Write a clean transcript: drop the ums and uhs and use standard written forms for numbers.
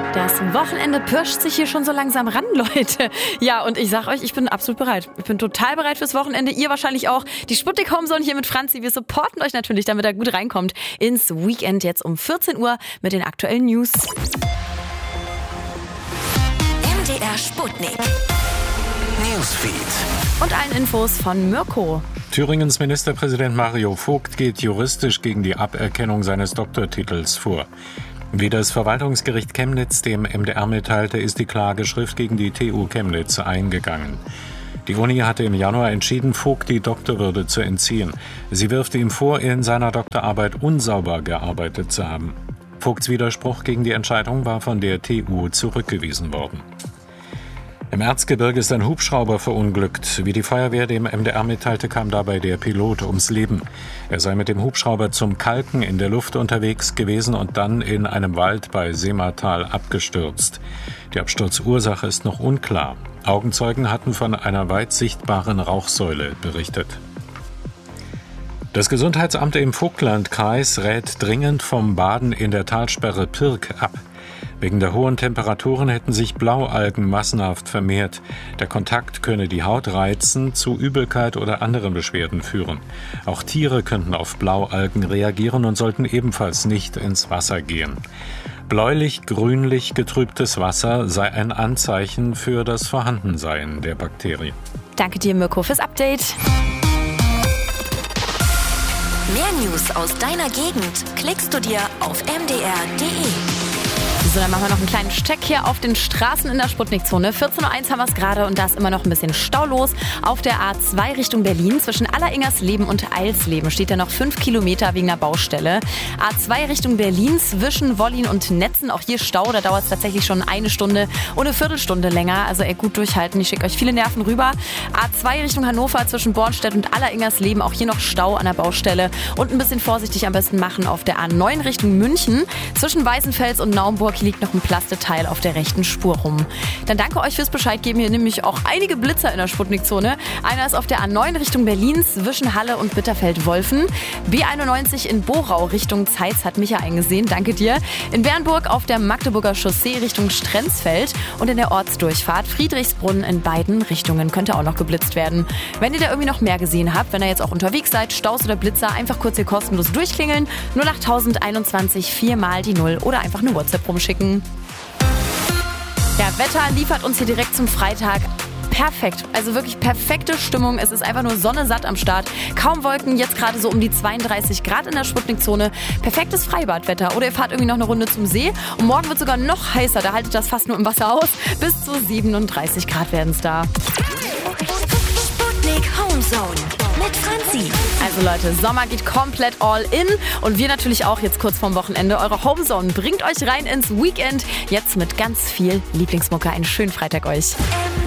Das Wochenende pirscht sich hier schon so langsam ran, Leute. Ja, und ich sag euch, ich bin absolut bereit. Ich bin total bereit fürs Wochenende. Ihr wahrscheinlich auch. Die Sputnik Homezone hier mit Franzi. Wir supporten euch natürlich, damit ihr gut reinkommt ins Weekend jetzt um 14 Uhr mit den aktuellen News. MDR Sputnik Newsfeed und allen Infos von Mirko. Thüringens Ministerpräsident Mario Vogt geht juristisch gegen die Aberkennung seines Doktortitels vor. Wie das Verwaltungsgericht Chemnitz dem MDR mitteilte, ist die Klageschrift gegen die TU Chemnitz eingegangen. Die Uni hatte im Januar entschieden, Vogt die Doktorwürde zu entziehen. Sie wirft ihm vor, in seiner Doktorarbeit unsauber gearbeitet zu haben. Vogts Widerspruch gegen die Entscheidung war von der TU zurückgewiesen worden. Im Erzgebirge ist ein Hubschrauber verunglückt. Wie die Feuerwehr dem MDR mitteilte, kam dabei der Pilot ums Leben. Er sei mit dem Hubschrauber zum Kalken in der Luft unterwegs gewesen und dann in einem Wald bei Seematal abgestürzt. Die Absturzursache ist noch unklar. Augenzeugen hatten von einer weit sichtbaren Rauchsäule berichtet. Das Gesundheitsamt im Vogtlandkreis rät dringend vom Baden in der Talsperre Pirk ab. Wegen der hohen Temperaturen hätten sich Blaualgen massenhaft vermehrt. Der Kontakt könne die Haut reizen, zu Übelkeit oder anderen Beschwerden führen. Auch Tiere könnten auf Blaualgen reagieren und sollten ebenfalls nicht ins Wasser gehen. Bläulich-grünlich getrübtes Wasser sei ein Anzeichen für das Vorhandensein der Bakterien. Danke dir, Mirko, fürs Update. Mehr News aus deiner Gegend klickst du dir auf mdr.de. So, dann machen wir noch einen kleinen Check hier auf den Straßen in der Sputnik-Zone. 14.01 Uhr haben wir es gerade und da ist immer noch ein bisschen Stau los. Auf der A2 Richtung Berlin zwischen Alleringersleben und Eilsleben steht da noch 5 Kilometer wegen einer Baustelle. A2 Richtung Berlin zwischen Wollin und Netzen, auch hier Stau. Da dauert es tatsächlich schon eine Stunde und eine Viertelstunde länger. Also gut durchhalten, ich schicke euch viele Nerven rüber. A2 Richtung Hannover zwischen Bornstedt und Alleringersleben, auch hier noch Stau an der Baustelle. Und ein bisschen vorsichtig am besten machen auf der A9 Richtung München. Zwischen Weißenfels und Naumburg liegt noch ein Plasteteil auf der rechten Spur rum. Dann danke euch fürs Bescheid geben. Hier nämlich auch einige Blitzer in der Sputnik-Zone. Einer ist auf der A9 Richtung Berlin zwischen Halle und Bitterfeld-Wolfen. B91 in Borau Richtung Zeitz hat Micha eingesehen. Danke dir. In Bernburg auf der Magdeburger Chaussee Richtung Strenzfeld und in der Ortsdurchfahrt Friedrichsbrunn in beiden Richtungen könnte auch noch geblitzt werden. Wenn ihr da irgendwie noch mehr gesehen habt, wenn ihr jetzt auch unterwegs seid, Staus oder Blitzer, einfach kurz hier kostenlos durchklingeln. 08021 4 mal die 0 oder einfach eine WhatsApp rumschicken. Ja, Wetter liefert uns hier direkt zum Freitag. Perfekt, also wirklich perfekte Stimmung. Es ist einfach nur Sonne satt am Start. Kaum Wolken, jetzt gerade so um die 32 Grad in der Sputnik-Zone. Perfektes Freibadwetter. Oder ihr fahrt irgendwie noch eine Runde zum See. Und morgen wird sogar noch heißer. Da haltet das fast nur im Wasser aus. Bis zu 37 Grad werden es da. Sputnik Homezone mit Franzi. Also Leute, Sommer geht komplett all in und wir natürlich auch jetzt kurz vorm Wochenende. Eure Homezone bringt euch rein ins Weekend. Jetzt mit ganz viel Lieblingsmucke. Einen schönen Freitag euch.